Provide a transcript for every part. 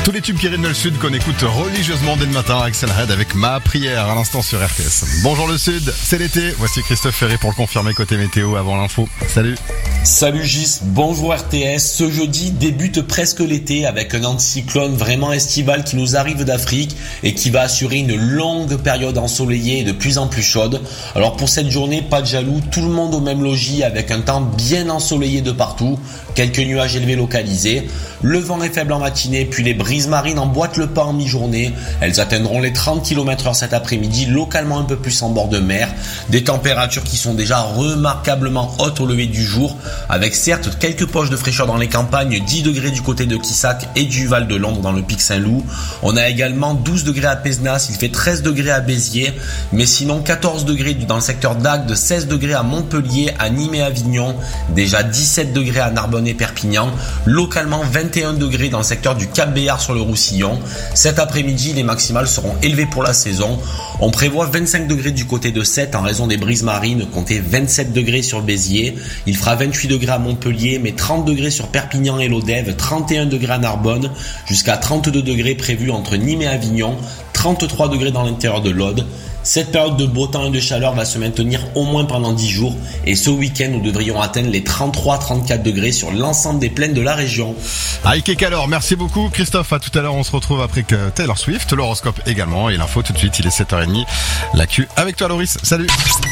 Tous les tubes qui riennent dans le sud qu'on écoute religieusement dès le matin à Axel Red avec Ma prière à l'instant sur RTS. Bonjour le sud, c'est l'été. Voici Christophe Ferré pour le confirmer côté météo avant l'info. Salut. Salut Gis, bonjour RTS. Ce jeudi débute presque l'été avec un anticyclone vraiment estival qui nous arrive d'Afrique et qui va assurer une longue période ensoleillée et de plus en plus chaude. Alors pour cette journée, pas de jaloux, tout le monde au même logis avec un temps bien ensoleillé de partout, quelques nuages élevés localisés. Le vent est faible en matinée, puis les brises marines emboîtent le pas en mi-journée. Elles atteindront les 30 km/h cet après-midi, localement un peu plus en bord de mer. Des températures qui sont déjà remarquablement hautes au lever du jour, avec certes quelques poches de fraîcheur dans les campagnes, 10 degrés du côté de Quissac et du Val de Londres dans le Pic Saint-Loup. On a également 12 degrés à Pézenas, il fait 13 degrés à Béziers, mais sinon 14 degrés dans le secteur d'Agde, 16 degrés à Montpellier, à Nîmes et Avignon, déjà 17 degrés à Narbonne et Perpignan, localement 21 degrés dans le secteur du Cap-Béar sur le Roussillon. Cet après-midi, les maximales seront élevées pour la saison. On prévoit 25 degrés du côté de Sète en raison des brises marines, comptez 27 degrés sur Béziers. Il fera 28 degrés à Montpellier, mais 30 degrés sur Perpignan et Lodève, 31 degrés à Narbonne, jusqu'à 32 degrés prévus entre Nîmes et Avignon, 33 degrés dans l'intérieur de l'Aude. Cette période de beau temps et de chaleur va se maintenir au moins pendant 10 jours et ce week-end nous devrions atteindre les 33-34 degrés sur l'ensemble des plaines de la région. Ike Calor, merci beaucoup Christophe, à tout à l'heure, on se retrouve après que Taylor Swift, l'horoscope également et l'info tout de suite, il est 7h30. L'actu avec toi Loris, salut.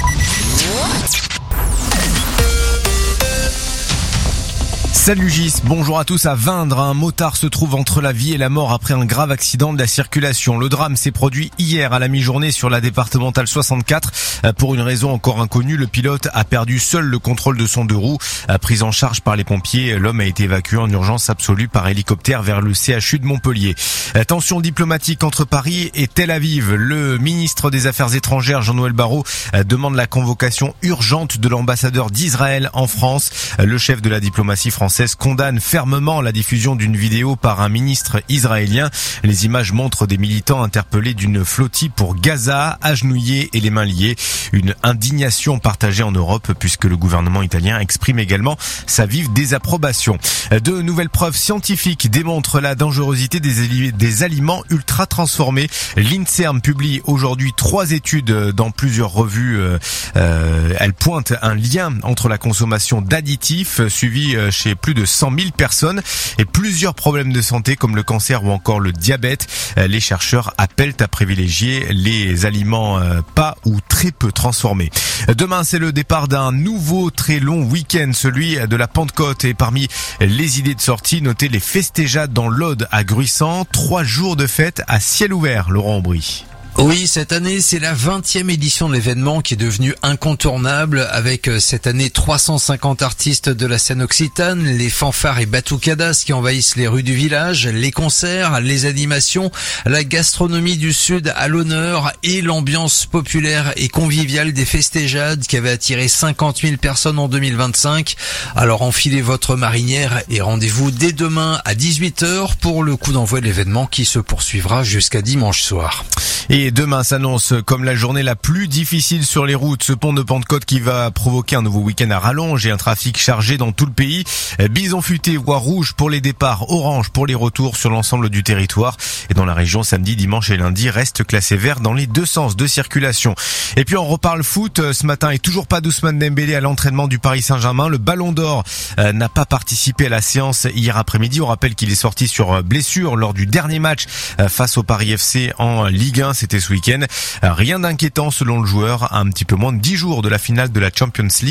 Salut Gis, bonjour à tous. À Vindre, un motard se trouve entre la vie et la mort après un grave accident de la circulation. Le drame s'est produit hier à la mi-journée sur la départementale 64. Pour une raison encore inconnue, le pilote a perdu seul le contrôle de son deux roues. Pris en charge par les pompiers, l'homme a été évacué en urgence absolue par hélicoptère vers le CHU de Montpellier. Tension diplomatique entre Paris et Tel Aviv. Le ministre des Affaires étrangères, Jean-Noël Barrot, demande la convocation urgente de l'ambassadeur d'Israël en France. Le chef de la diplomatie française condamne fermement la diffusion d'une vidéo par un ministre israélien. Les images montrent des militants interpellés d'une flottille pour Gaza, agenouillés et les mains liées. Une indignation partagée en Europe puisque le gouvernement italien exprime également sa vive désapprobation. De nouvelles preuves scientifiques démontrent la dangerosité des aliments ultra transformés. L'INSERM publie aujourd'hui 3 études dans plusieurs revues. Elles pointent un lien entre la consommation d'additifs suivi chez plus de 100 000 personnes et plusieurs problèmes de santé comme le cancer ou encore le diabète. Les chercheurs appellent à privilégier les aliments pas ou très peu transformés. Demain, c'est le départ d'un nouveau très long week-end, celui de la Pentecôte. Et parmi les idées de sortie, notez les festéjades dans l'Aude à Gruissant. 3 jours de fête à ciel ouvert, Laurent Aubry. Oui, cette année, c'est la 20e édition de l'événement qui est devenu incontournable avec cette année 350 artistes de la scène occitane, les fanfares et batucadas qui envahissent les rues du village, les concerts, les animations, la gastronomie du Sud à l'honneur et l'ambiance populaire et conviviale des festéjades qui avait attiré 50 000 personnes en 2025. Alors enfilez votre marinière et rendez-vous dès demain à 18h pour le coup d'envoi de l'événement qui se poursuivra jusqu'à dimanche soir. Et demain s'annonce comme la journée la plus difficile sur les routes. Ce pont de Pentecôte qui va provoquer un nouveau week-end à rallonge et un trafic chargé dans tout le pays. Bison futé, voie rouge pour les départs, orange pour les retours sur l'ensemble du territoire. Et dans la région, samedi, dimanche et lundi, reste classé vert dans les deux sens de circulation. Et puis on reparle foot ce matin et toujours pas d'Ousmane Dembélé à l'entraînement du Paris Saint-Germain. Le Ballon d'Or n'a pas participé à la séance hier après-midi. On rappelle qu'il est sorti sur blessure lors du dernier match face au Paris FC en Ligue 1. C'était ce week-end. Rien d'inquiétant selon le joueur, à un petit peu moins de 10 jours de la finale de la Champions League.